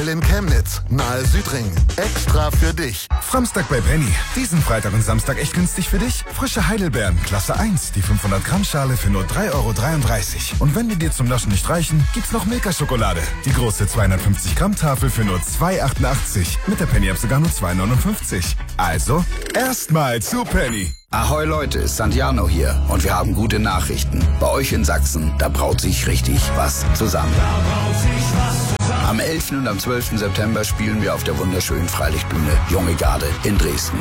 In Chemnitz, nahe Südring. Extra für dich. Samstag bei Penny. Diesen Freitag und Samstag echt günstig für dich. Frische Heidelbeeren, Klasse 1, die 500 Gramm Schale für nur 3,33 €. Und wenn die dir zum Naschen nicht reichen, gibt's noch Milka-Schokolade. Die große 250 Gramm Tafel für nur 2,88 €. Mit der Penny-App sogar nur 2,59 €. Also, erstmal zu Penny. Ahoi Leute, Santiano hier und wir haben gute Nachrichten. Bei euch in Sachsen, da braut sich richtig was zusammen. Am 11. und am 12. September spielen wir auf der wunderschönen Freilichtbühne Junge Garde in Dresden.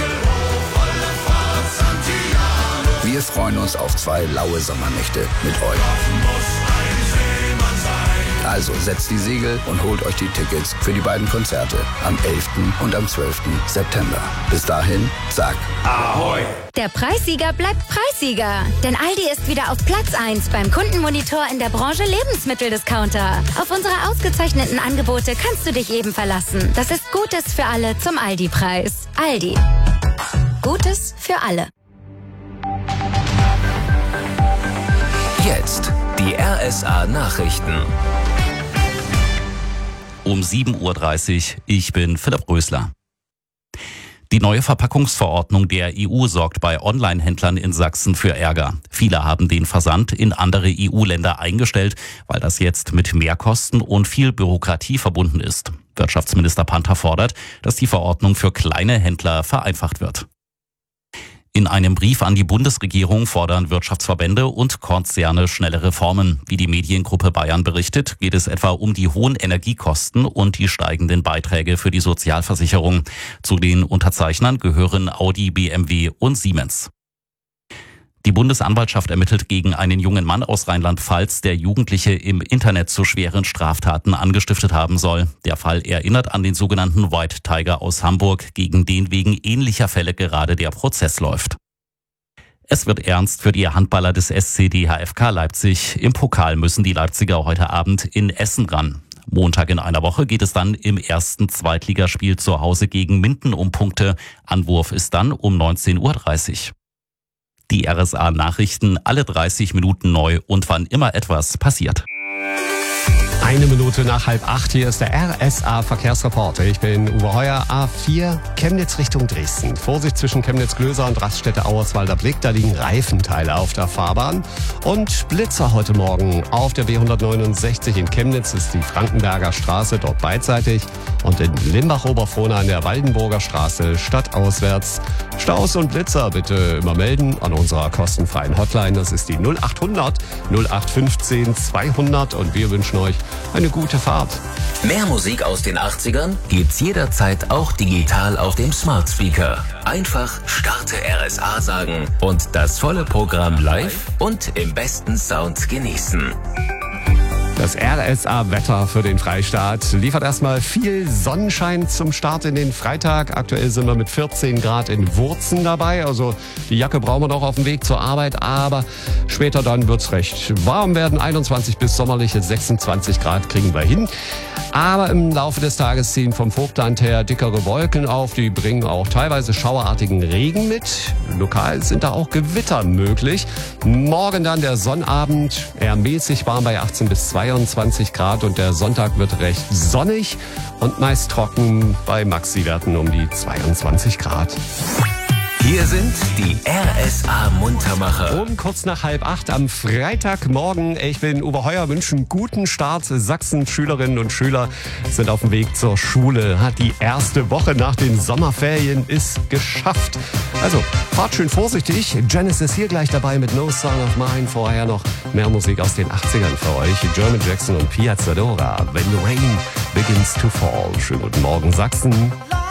Wir freuen uns auf 2 laue Sommernächte mit euch. Also setzt die Segel und holt euch die Tickets für die beiden Konzerte am 11. und am 12. September. Bis dahin, sag Ahoi! Der Preissieger bleibt Preissieger. Denn Aldi ist wieder auf Platz 1 beim Kundenmonitor in der Branche Lebensmitteldiscounter. Auf unsere ausgezeichneten Angebote kannst du dich eben verlassen. Das ist Gutes für alle zum Aldi-Preis. Aldi. Gutes für alle. Jetzt die RSA-Nachrichten. Um 7:30 Uhr, ich bin Philipp Rösler. Die neue Verpackungsverordnung der EU sorgt bei Online-Händlern in Sachsen für Ärger. Viele haben den Versand in andere EU-Länder eingestellt, weil das jetzt mit Mehrkosten und viel Bürokratie verbunden ist. Wirtschaftsminister Panther fordert, dass die Verordnung für kleine Händler vereinfacht wird. In einem Brief an die Bundesregierung fordern Wirtschaftsverbände und Konzerne schnelle Reformen. Wie die Mediengruppe Bayern berichtet, geht es etwa um die hohen Energiekosten und die steigenden Beiträge für die Sozialversicherung. Zu den Unterzeichnern gehören Audi, BMW und Siemens. Die Bundesanwaltschaft ermittelt gegen einen jungen Mann aus Rheinland-Pfalz, der Jugendliche im Internet zu schweren Straftaten angestiftet haben soll. Der Fall erinnert an den sogenannten White Tiger aus Hamburg, gegen den wegen ähnlicher Fälle gerade der Prozess läuft. Es wird ernst für die Handballer des SC DHFK Leipzig. Im Pokal müssen die Leipziger heute Abend in Essen ran. Montag in einer Woche geht es dann im ersten Zweitligaspiel zu Hause gegen Minden um Punkte. Anwurf ist dann um 19:30 Uhr. Die RSA-Nachrichten alle 30 Minuten neu und wann immer etwas passiert. 1 Minute nach 7:30, hier ist der RSA-Verkehrsreporter. Ich bin Uwe Heuer, A4, Chemnitz Richtung Dresden. Vorsicht zwischen Chemnitz-Glöser und Raststätte-Auerswalder Blick, da liegen Reifenteile auf der Fahrbahn. Und Blitzer heute Morgen auf der B169 in Chemnitz ist die Frankenberger Straße, dort beidseitig. Und in Limbach-Oberfrohna an der Waldenburger Straße stadtauswärts. Staus und Blitzer bitte immer melden an unserer kostenfreien Hotline. Das ist die 0800 0815 200 und wir wünschen euch eine gute Fahrt. Mehr Musik aus den 80ern gibt's jederzeit auch digital auf dem Smart Speaker. Einfach Starte RSA sagen und das volle Programm live und im besten Sound genießen. Das RSA-Wetter für den Freistaat liefert erstmal viel Sonnenschein zum Start in den Freitag. Aktuell sind wir mit 14 Grad in Wurzen dabei. Also die Jacke brauchen wir noch auf dem Weg zur Arbeit. Aber später dann wird's recht warm werden. 21 bis sommerliche 26 Grad kriegen wir hin. Aber im Laufe des Tages ziehen vom Vogtland her dickere Wolken auf. Die bringen auch teilweise schauerartigen Regen mit. Lokal sind da auch Gewitter möglich. Morgen dann der Sonnabend, eher mäßig warm bei 18 bis 22 Grad. Und der Sonntag wird recht sonnig und meist trocken bei Maxi-Werten um die 22 Grad. Hier sind die RSA-Muntermacher. Um kurz nach 7:30 am Freitagmorgen. Ich bin Uwe Heuer, wünschen guten Start. Sachsen-Schülerinnen und Schüler sind auf dem Weg zur Schule. Die erste Woche nach den Sommerferien ist geschafft. Also, fahrt schön vorsichtig. Janice ist hier gleich dabei mit No Son of Mine. Vorher noch mehr Musik aus den 80ern für euch. German Jackson und Piazzadora. When the rain begins to fall. Schönen guten Morgen, Sachsen.